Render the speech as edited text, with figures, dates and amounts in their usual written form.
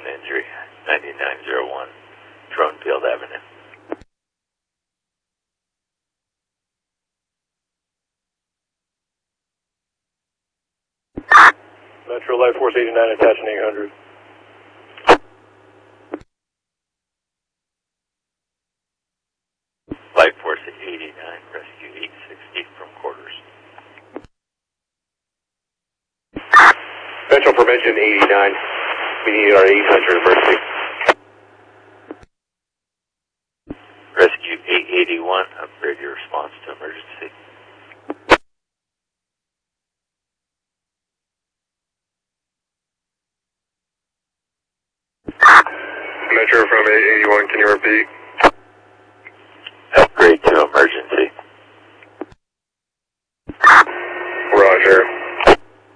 injury, 9901 Dronefield Avenue. Metro Life Force 89 attaching 800. Life Force 89, rescue 860 from quarters. Metro Formation 89, we need our 800 emergency. Rescue 881, upgrade your response to emergency. Metro from 881, can you repeat? Upgrade to emergency.